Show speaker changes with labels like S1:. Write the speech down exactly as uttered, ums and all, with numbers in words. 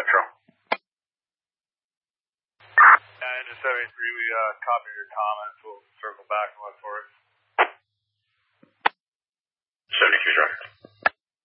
S1: Metro.
S2: Yeah, Engine seventy-three, we uh, copied your comments. We'll circle back and look for it.